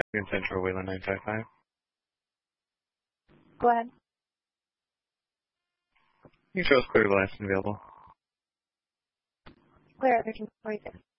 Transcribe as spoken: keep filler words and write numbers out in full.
Grand Central, Wayland nine five five. Go ahead. You show us clear last and available. Clear everything forty-six.